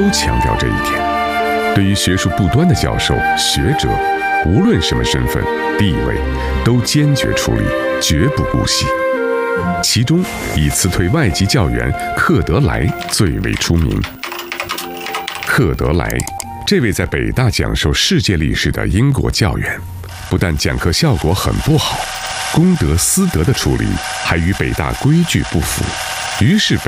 都强调这一点。对于学术不端的教授、学者，无论什么身份、地位，都坚决处理，绝不姑息。其中，以辞退外籍教员克德莱最为出名。克德莱，这位在北大讲授世界历史的英国教员，不但讲课效果很不好，公德私德的处理还与北大规矩不符，于是